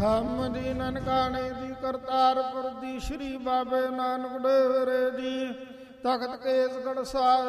ਥੰਮ ਦੀ ਨਨਕਾਣੇ ਦੀ ਕਰਤਾਰਪੁਰ ਦੀ, ਸ਼੍ਰੀ ਬਾਬੇ ਨਾਨਕ ਡੇਰੇ ਦੀ, ਤਖਤ ਕੇਸਗੜ੍ਹ ਸਾਹਿਬ